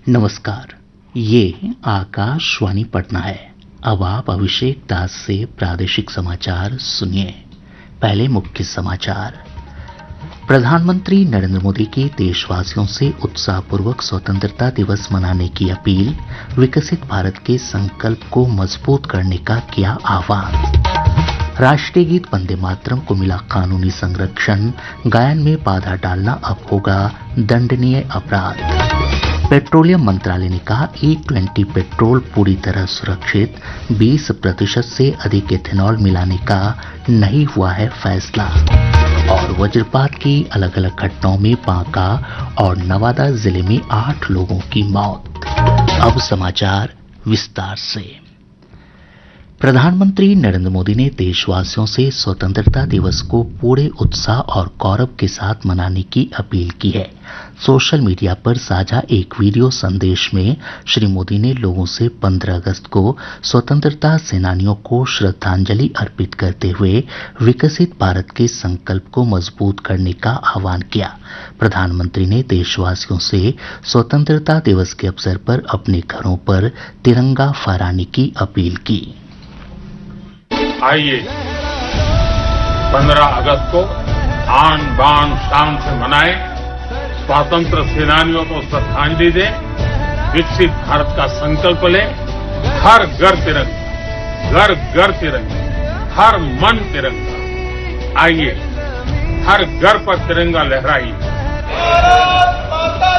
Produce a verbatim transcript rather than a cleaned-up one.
नमस्कार, ये आकाशवाणी पटना है। अब आप अभिषेक दास से प्रादेशिक समाचार सुनिए। पहले मुख्य समाचार। प्रधानमंत्री नरेंद्र मोदी की देशवासियों से उत्साहपूर्वक स्वतंत्रता दिवस मनाने की अपील, विकसित भारत के संकल्प को मजबूत करने का किया आह्वान। राष्ट्रीय गीत वंदे मातरम को मिला कानूनी संरक्षण, गायन में बाधा डालना अब होगा दंडनीय अपराध। पेट्रोलियम मंत्रालय ने कहा ई ट्वेंटी पेट्रोल पूरी तरह सुरक्षित, बीस प्रतिशत से अधिक इथेनॉल मिलाने का नहीं हुआ है फैसला। और वज्रपात की अलग अलग घटनाओं में बांका और नवादा जिले में आठ लोगों की मौत। अब समाचार विस्तार से। प्रधानमंत्री नरेंद्र मोदी ने देशवासियों से स्वतंत्रता दिवस को पूरे उत्साह और गौरव के साथ मनाने की अपील की है। सोशल मीडिया पर साझा एक वीडियो संदेश में श्री मोदी ने लोगों से पंद्रह अगस्त को स्वतंत्रता सेनानियों को श्रद्धांजलि अर्पित करते हुए विकसित भारत के संकल्प को मजबूत करने का आह्वान किया। प्रधानमंत्री ने देशवासियों से स्वतंत्रता दिवस के अवसर पर अपने घरों पर तिरंगा फहराने की अपील की। आइए पंद्रह अगस्त को आन बान शान से मनाएं, स्वातंत्र सेनानियों को श्रद्धांजलि दें, विकसित भारत का संकल्प लें। हर घर तिरंगा, घर घर तिरंगा, हर मन तिरंगा। आइए हर घर पर तिरंगा लहराइए।